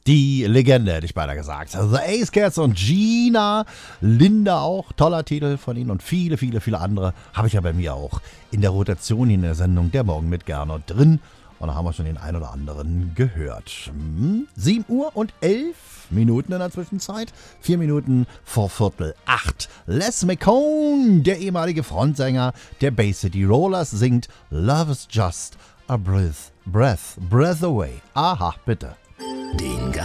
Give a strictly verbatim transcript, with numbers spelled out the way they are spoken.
Die Legende, hätte ich beinahe gesagt. The Ace Cats und Gina. Linda auch. Toller Titel von ihnen und viele, viele, viele andere habe ich ja bei mir auch in der Rotation in der Sendung Der Morgen mit Gernot drin. Und da haben wir schon den ein oder anderen gehört. Hm? sieben Uhr und elf Minuten in der Zwischenzeit. Vier Minuten vor Viertel acht. Les McCone, der ehemalige Frontsänger der Bay City Rollers, singt Love is just a breath, breath, breath away. Aha, bitte. Den